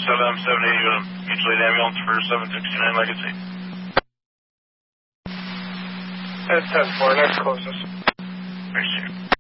I'm 780, mutual aid ambulance for 769 Legacy. That's 10-4, next closest. Appreciate it.